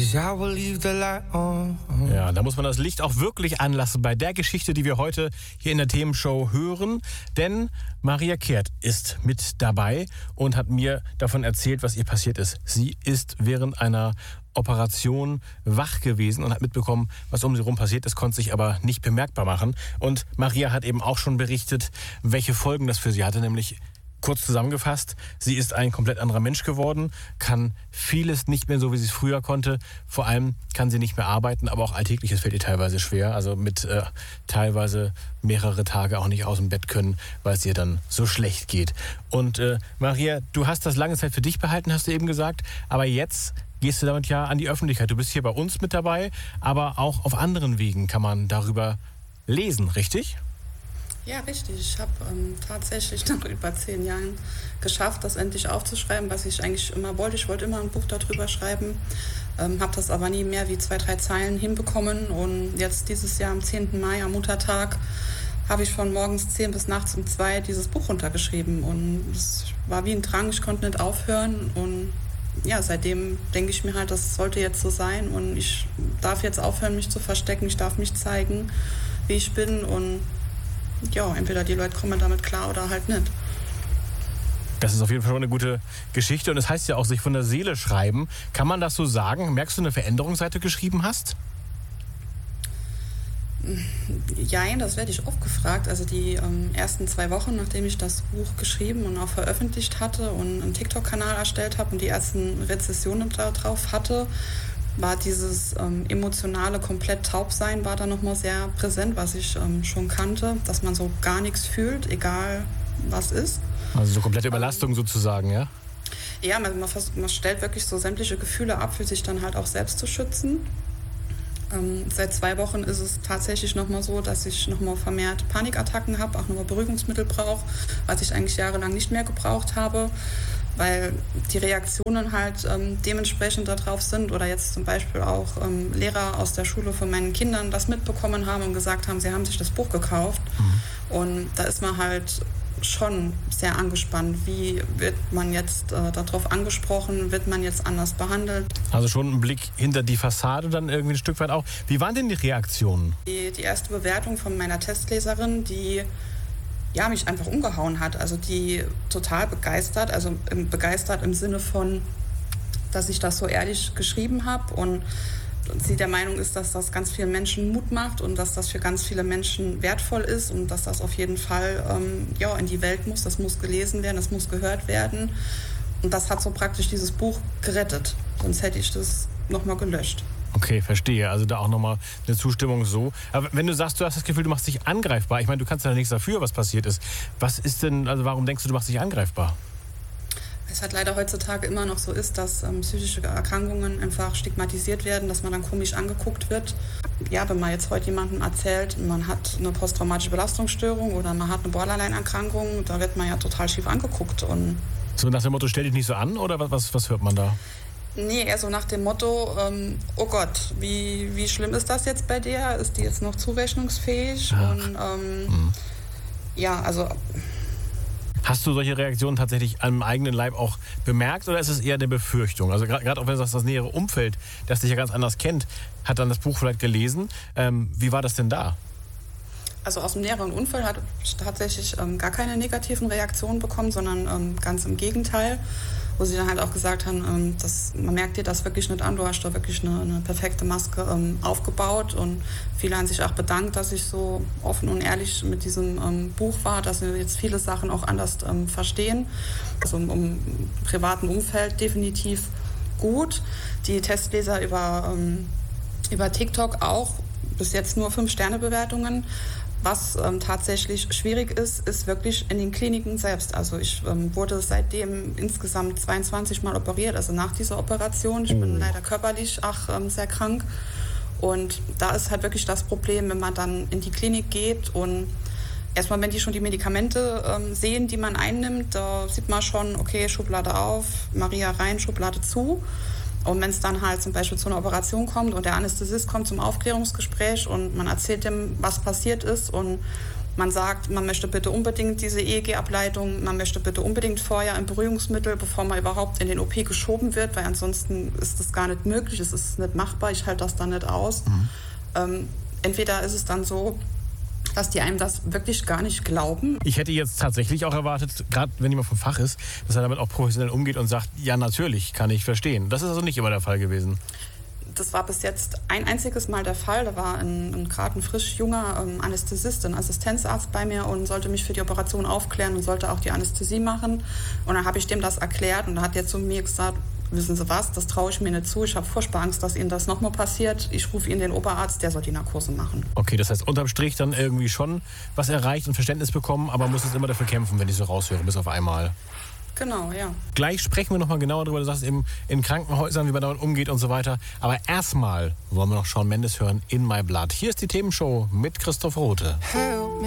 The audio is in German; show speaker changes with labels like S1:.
S1: 'cause I will leave the light on.
S2: Ja, da muss man das Licht auch wirklich anlassen bei der Geschichte, die wir heute hier in der Themenshow hören. Denn Maria Kehrt ist mit dabei und hat mir davon erzählt, was ihr passiert ist. Sie ist während einer Operation wach gewesen und hat mitbekommen, was um sie herum passiert ist, konnte sich aber nicht bemerkbar machen. Und Maria hat eben auch schon berichtet, welche Folgen das für sie hatte, nämlich kurz zusammengefasst, sie ist ein komplett anderer Mensch geworden, kann vieles nicht mehr so, wie sie es früher konnte. Vor allem kann sie nicht mehr arbeiten, aber auch Alltägliches fällt ihr teilweise schwer. Also mit teilweise mehrere Tage auch nicht aus dem Bett können, weil es ihr dann so schlecht geht. Und Maria, du hast das lange Zeit für dich behalten, hast du eben gesagt. Aber jetzt gehst du damit ja an die Öffentlichkeit. Du bist hier bei uns mit dabei, aber auch auf anderen Wegen kann man darüber lesen, richtig?
S3: Ja, richtig. Ich habe tatsächlich nach über 10 Jahren geschafft, das endlich aufzuschreiben, was ich eigentlich immer wollte. Ich wollte immer ein Buch darüber schreiben, habe das aber nie mehr wie 2-3 Zeilen hinbekommen. Und jetzt dieses Jahr am 10. Mai, am Muttertag, habe ich von morgens 10 bis nachts um 2 dieses Buch runtergeschrieben. Und es war wie ein Drang, ich konnte nicht aufhören. Und ja, seitdem denke ich mir halt, das sollte jetzt so sein. Und ich darf jetzt aufhören, mich zu verstecken. Ich darf mich zeigen, wie ich bin. Und ja, entweder die Leute kommen damit klar oder halt nicht.
S2: Das ist auf jeden Fall schon eine gute Geschichte. Und es heißt ja auch, sich von der Seele schreiben. Kann man das so sagen? Merkst du eine Veränderung, seit du geschrieben hast?
S3: Jein, das werde ich oft gefragt. Also die ersten 2 Wochen, nachdem ich das Buch geschrieben und auch veröffentlicht hatte und einen TikTok-Kanal erstellt habe und die ersten Rezessionen darauf hatte, war dieses emotionale komplett Taubsein war da nochmal sehr präsent, was ich schon kannte, dass man so gar nichts fühlt, egal was ist.
S2: Also so komplette Überlastung sozusagen, ja?
S3: Ja, man stellt wirklich so sämtliche Gefühle ab, für sich dann halt auch selbst zu schützen. Seit 2 Wochen ist es tatsächlich nochmal so, dass ich nochmal vermehrt Panikattacken habe, auch nochmal Beruhigungsmittel brauche, was ich eigentlich jahrelang nicht mehr gebraucht habe, weil die Reaktionen halt dementsprechend darauf sind oder jetzt zum Beispiel auch Lehrer aus der Schule von meinen Kindern das mitbekommen haben und gesagt haben, sie haben sich das Buch gekauft. Und da ist man halt schon sehr angespannt. Wie wird man jetzt darauf angesprochen? Wird man jetzt anders behandelt?
S2: Also schon ein Blick hinter die Fassade dann irgendwie ein Stück weit auch. Wie waren denn die Reaktionen?
S3: Die erste Bewertung von meiner Testleserin, die mich einfach umgehauen hat. Also die total begeistert, also begeistert im Sinne von, dass ich das so ehrlich geschrieben habe und sie der Meinung ist, dass das ganz vielen Menschen Mut macht und dass das für ganz viele Menschen wertvoll ist und dass das auf jeden Fall in die Welt muss. Das muss gelesen werden, das muss gehört werden. Und das hat so praktisch dieses Buch gerettet. Sonst hätte ich das nochmal gelöscht.
S2: Okay, verstehe. Also da auch nochmal eine Zustimmung so. Aber wenn du sagst, du hast das Gefühl, du machst dich angreifbar. Ich meine, du kannst ja nichts dafür, was passiert ist. Was ist denn, also warum denkst du machst dich angreifbar?
S3: Es halt leider heutzutage immer noch so ist, dass psychische Erkrankungen einfach stigmatisiert werden, dass man dann komisch angeguckt wird. Ja, wenn man jetzt heute jemandem erzählt, man hat eine posttraumatische Belastungsstörung oder man hat eine Borderline-Erkrankung, da wird man ja total schief angeguckt. Und
S2: so nach dem Motto, stell dich nicht so an oder was hört man da?
S3: Nee, eher so nach dem Motto, oh Gott, wie schlimm ist das jetzt bei dir? Ist die jetzt noch zurechnungsfähig?
S2: Ach.
S3: Und also...
S2: Hast du solche Reaktionen tatsächlich am eigenen Leib auch bemerkt oder ist es eher eine Befürchtung? Also gerade auch wenn du sagst, das nähere Umfeld, das dich ja ganz anders kennt, hat dann das Buch vielleicht gelesen. Wie war das denn da?
S3: Also aus dem näheren Umfeld hatte ich tatsächlich gar keine negativen Reaktionen bekommen, sondern ganz im Gegenteil. Wo sie dann halt auch gesagt haben, man merkt dir das wirklich nicht an, du hast da wirklich eine perfekte Maske aufgebaut und viele haben sich auch bedankt, dass ich so offen und ehrlich mit diesem Buch war, dass wir jetzt viele Sachen auch anders verstehen. Also im privaten Umfeld definitiv gut. Die Testleser über TikTok auch, bis jetzt nur 5-Sterne-Bewertungen. Was tatsächlich schwierig ist wirklich in den Kliniken selbst. Also ich wurde seitdem insgesamt 22 Mal operiert, also nach dieser Operation. Ich bin leider körperlich sehr krank. Und da ist halt wirklich das Problem, wenn man dann in die Klinik geht und erstmal, wenn die schon die Medikamente sehen, die man einnimmt, da sieht man schon, okay, Schublade auf, Maria rein, Schublade zu. Und wenn es dann halt zum Beispiel zu einer Operation kommt und der Anästhesist kommt zum Aufklärungsgespräch und man erzählt dem, was passiert ist und Man sagt, man möchte bitte unbedingt diese EEG-Ableitung, man möchte bitte unbedingt vorher ein Beruhigungsmittel, bevor man überhaupt in den OP geschoben wird, weil ansonsten ist das gar nicht möglich, es ist nicht machbar, ich halte das dann nicht aus. Entweder ist es dann so, dass die einem das wirklich gar nicht glauben.
S2: Ich hätte jetzt tatsächlich auch erwartet, gerade wenn jemand vom Fach ist, dass er damit auch professionell umgeht und sagt, ja natürlich, kann ich verstehen. Das ist also nicht immer der Fall gewesen.
S3: Das war bis jetzt ein einziges Mal der Fall. Da war gerade ein frisch junger Anästhesist, ein Assistenzarzt bei mir und sollte mich für die Operation aufklären und sollte auch die Anästhesie machen. Und dann habe ich dem das erklärt und da hat er zu mir gesagt, wissen Sie was, das traue ich mir nicht zu. Ich habe furchtbar Angst, dass Ihnen das nochmal passiert. Ich rufe Ihnen den Oberarzt, der soll die Narkose machen.
S2: Okay, das heißt unterm Strich dann irgendwie schon was erreicht und Verständnis bekommen, aber muss es immer dafür kämpfen, wenn ich so raushöre, bis auf einmal.
S3: Genau, ja.
S2: Gleich sprechen wir nochmal genauer darüber. Du sagst eben in Krankenhäusern, wie man damit umgeht und so weiter. Aber erstmal wollen wir noch Shawn Mendes hören, In My Blood. Hier ist die Themenshow mit Christoph Rothe.
S1: Help me.